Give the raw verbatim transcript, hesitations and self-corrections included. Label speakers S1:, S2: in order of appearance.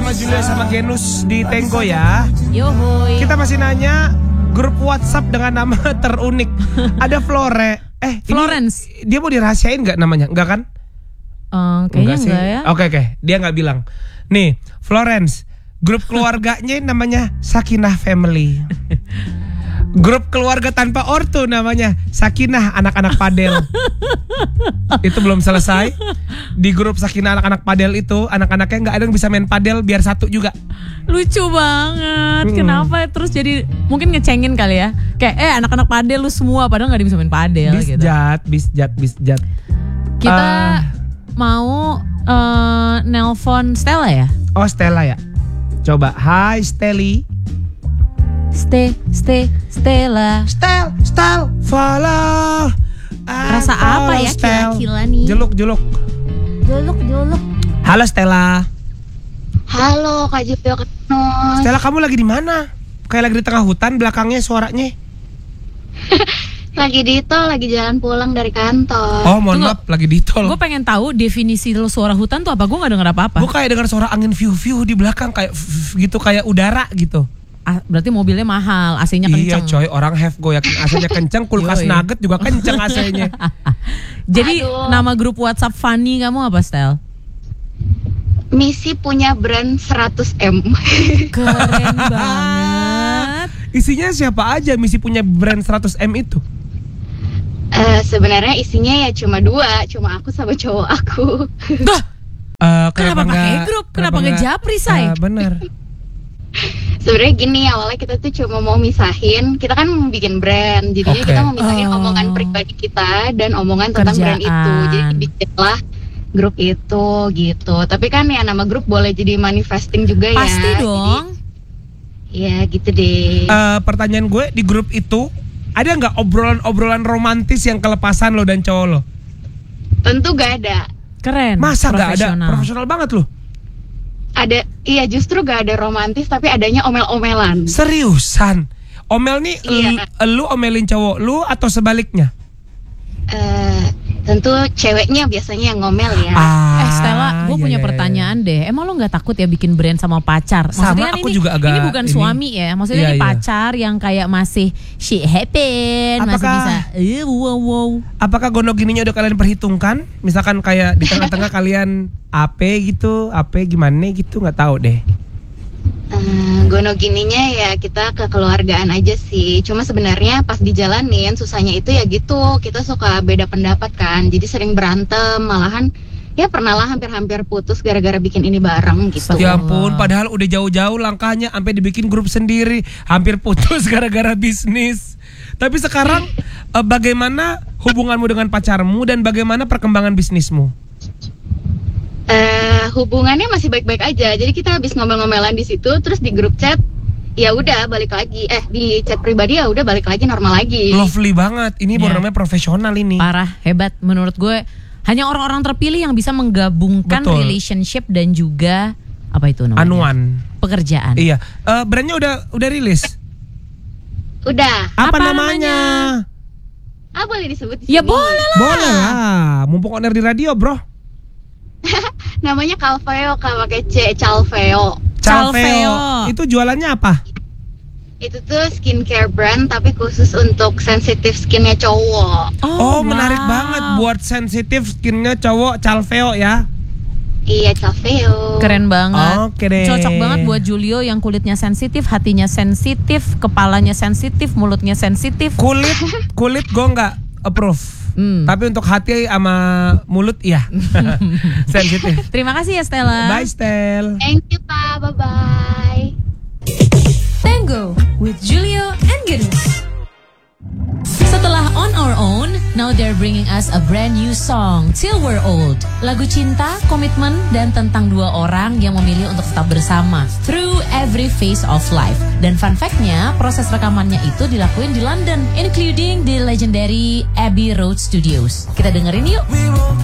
S1: sama Julia sama Genus di Tenggo ya.
S2: Yohoy.
S1: Kita masih nanya grup WhatsApp dengan nama terunik. Ada Flore. Eh,
S2: Florence.
S1: Ini, dia mau dirahasiain nggak namanya? Enggak kan?
S2: Uh, kayaknya enggak, enggak ya.
S1: Oke oke, dia nggak bilang. Nih, Florence. Grup keluarganya namanya Sakinah Family. Grup keluarga tanpa ortu namanya Sakinah anak-anak padel. Itu belum selesai. Di grup Sakinah anak-anak padel itu anak-anaknya nggak ada yang bisa main padel biar satu juga.
S2: Lucu banget.
S1: Hmm.
S2: Kenapa terus jadi mungkin ngecengin kali ya? Kayak eh anak-anak padel lu semua padahal nggak bisa main padel gitu.
S1: Bisjat, bisjat, bisjat.
S2: Kita
S1: Uh,
S2: mau uh, nelpon Stella ya?
S1: oh Stella ya. Coba, hai Steli.
S2: Stay, stay, Stella.
S1: Stel, Stel, follow.
S2: Rasa apa ya kira-kira nih?
S1: Jeluk, jeluk.
S2: Juluk, juluk.
S1: Halo Stella.
S3: Halo Kak Julio Ketnos.
S1: Stella, kamu lagi di mana? Kayak lagi di tengah hutan, belakangnya suaranya.
S3: Lagi di tol, lagi jalan pulang dari kantor.
S1: Oh, mohon
S2: Tunggu.
S1: maaf, lagi di tol.
S2: Gue pengen tahu definisi lo suara hutan tuh apa? Gue nggak denger apa-apa.
S1: Gue kayak dengar suara angin fiu-fiu di belakang kayak f- gitu, kayak udara gitu.
S2: Ah, berarti mobilnya mahal, A C-nya
S1: Iya
S2: kenceng.
S1: coy, orang have go yakin A C-nya kenceng, kulkas
S2: Yoi.
S1: nugget juga kenceng A C-nya.
S2: Jadi
S3: Aduh.
S2: nama grup WhatsApp Fanny kamu apa, Stel?
S3: Misi punya brand seratus M.
S2: Keren banget.
S1: Isinya siapa aja misi punya brand seratus M itu?
S3: Eh, sebenarnya isinya ya cuma dua, cuma aku sama cowok aku.
S2: Dah,
S1: Uh,
S2: kenapa pakai
S1: nggak-
S2: grup? Kenapa nggak japri, say?
S1: Uh, bener.
S3: Sebenarnya gini, awalnya kita tuh cuma mau misahin, kita kan mau bikin brand, jadinya
S1: Oke.
S3: kita mau misahin
S2: Oh.
S3: omongan pribadi kita dan omongan tentang brand
S2: Kerjaan.
S3: itu. Jadi bikinlah grup itu gitu. Tapi kan ya nama grup boleh jadi manifesting juga ya.
S2: Pasti dong.
S3: Jadi, ya gitu deh.
S1: Uh, pertanyaan gue, di grup itu ada nggak obrolan-obrolan romantis yang kelepasan lo dan cowok lo?
S3: Tentu gak ada.
S2: Keren.
S1: Masa nggak ada?
S2: profesional.
S1: Profesional banget lo.
S3: Ada, iya justru gak ada romantis, tapi adanya omel-omelan.
S1: Seriusan? Omel nih,
S3: Iya.
S1: l- lu omelin cowok lu atau sebaliknya?
S3: Eh, tentu ceweknya biasanya yang ngomel ya.
S1: Ah,
S2: Eh Stella, gue
S1: iya,
S2: punya
S1: iya,
S2: pertanyaan deh. Emang lo nggak takut ya bikin brand sama pacar?
S1: Sama,
S2: Maksudnya kan
S1: aku
S2: ini,
S1: juga agak
S2: ini bukan
S1: ini.
S2: suami ya. Maksudnya
S1: Iya,
S2: ini
S1: iya.
S2: pacar yang kayak masih shit happen, masih
S1: Apakah-
S2: bisa. Eh, wow, wow.
S1: Apakah gonogininya udah kalian perhitungkan? Misalkan kayak di tengah-tengah kalian A P gitu, A P gimana gitu, nggak tahu deh.
S3: Eh, gono gininya ya kita kekeluargaan aja sih. Cuma sebenarnya pas dijalanin susahnya itu ya gitu. Kita suka beda pendapat kan. Jadi sering berantem. Malahan ya pernah lah hampir-hampir putus gara-gara bikin ini bareng gitu.
S1: Ya ampun, padahal udah jauh-jauh langkahnya sampai dibikin grup sendiri, hampir putus gara-gara bisnis. Tapi sekarang eh, bagaimana hubunganmu dengan pacarmu dan bagaimana perkembangan bisnismu?
S3: Eh, hubungannya masih baik-baik aja. Jadi kita habis ngomel-ngomelan di situ, terus di grup chat ya udah balik lagi. Eh di chat pribadi ya udah balik lagi normal lagi.
S1: Lovely banget. Ini baru
S2: Ya.
S1: namanya profesional ini.
S2: Parah, hebat. Menurut gue hanya orang-orang terpilih yang bisa menggabungkan
S1: Betul.
S2: relationship dan juga apa itu namanya?
S1: Anuan.
S2: Pekerjaan.
S1: Iya. Eh, brandnya udah udah rilis.
S3: Udah.
S1: Apa,
S2: Apa
S1: namanya?
S3: Ah boleh disebut di
S2: Ya
S3: sini.
S2: boleh lah.
S1: Boleh lah. Mumpung on air di radio, bro.
S3: Namanya Calveo, Kak, pakai C, Calveo.
S2: Calveo.
S1: Itu jualannya apa?
S3: Itu tuh skincare brand tapi khusus untuk sensitif skinnya cowok.
S1: Oh,
S2: wow.
S1: menarik banget buat sensitif skinnya cowok, Calveo ya.
S3: Iya, Calveo.
S2: Keren banget.
S1: Oke deh.
S2: Cocok banget buat Julio yang kulitnya sensitif, hatinya sensitif, kepalanya sensitif, mulutnya sensitif.
S1: Kulit, kulit gue nggak approve.
S2: Hmm.
S1: Tapi untuk hati sama mulut iya. Sensitif.
S2: Terima kasih ya Stella.
S1: Bye Stel.
S3: Thank you, Kak. Bye-bye.
S2: Tango with Julio and Genus. Setelah On Our Own, now they're bringing us a brand new song, Till We're Old. Lagu cinta, komitmen, dan tentang dua orang yang memilih untuk tetap bersama through every phase of life. Dan fun fact-nya, proses rekamannya itu dilakuin di London, including di legendary Abbey Road Studios. Kita dengerin yuk.